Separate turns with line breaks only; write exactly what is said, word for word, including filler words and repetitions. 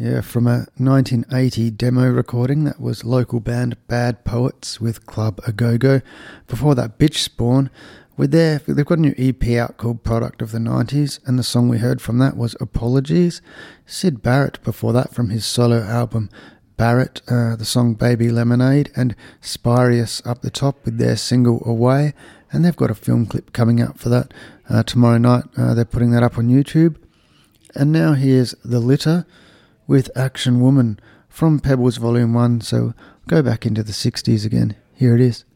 Yeah, from a nineteen eighty demo recording. That was local band Bad Poets with Club A Go Go. Before that, Bitch Spawn with their, they've got a new E P out called Product of the nineties, and the song we heard from that was Apologies. Syd Barrett before that from his solo album Barrett, uh, the song Baby Lemonade, and Spirius up the top with their single Away, and they've got a film clip coming out for that uh, tomorrow night. Uh, they're putting that up on YouTube. And now here's The Litter with Action Woman from Pebbles Volume one, so go back into the sixties again. Here it is.